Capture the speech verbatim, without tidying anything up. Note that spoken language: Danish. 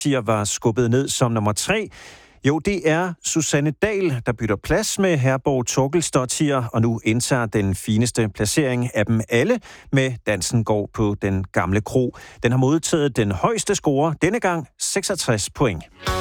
var skubbet ned som nummer tre. Jo, det er Susanne Dahl, der bytter plads med Herborg Torkelsdottir, og nu indtager den fineste placering af dem alle med Dansen går på den gamle kro. Den har modtaget den højeste score, denne gang seksogtres point.